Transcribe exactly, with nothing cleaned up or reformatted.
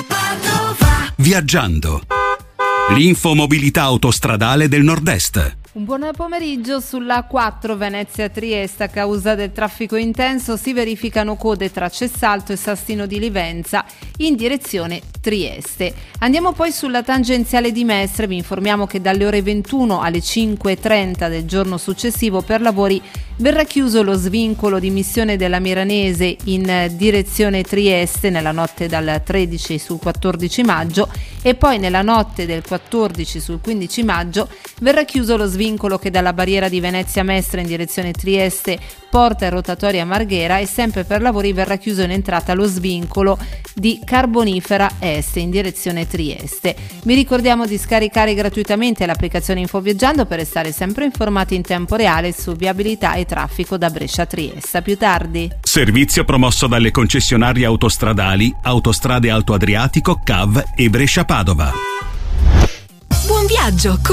Padova. Viaggiando. L'infomobilità autostradale del Nord-Est. Un buon pomeriggio. Sulla quattro Venezia-Trieste, a causa del traffico intenso si verificano code tra Cessalto e Sastino di Livenza in direzione Trieste. Andiamo poi sulla tangenziale di Mestre. Vi informiamo che dalle ore ventuno alle cinque e trenta del giorno successivo per lavori verrà chiuso lo svincolo di missione della Miranese in direzione Trieste nella notte dal tredici sul quattordici maggio, e poi nella notte del quattordici sul quindici maggio verrà chiuso lo svincolo che dalla barriera di Venezia Mestre in direzione Trieste porta in rotatoria Marghera, e sempre per lavori verrà chiuso in entrata lo svincolo di Carbonifera Est in direzione Trieste. Vi ricordiamo di scaricare gratuitamente l'applicazione InfoViaggiando per restare sempre informati in tempo reale su viabilità e traffico da Brescia a Trieste. A più tardi. Servizio promosso dalle concessionarie autostradali Autostrade Alto Adriatico, C A V e Brescia Padova. Buon viaggio!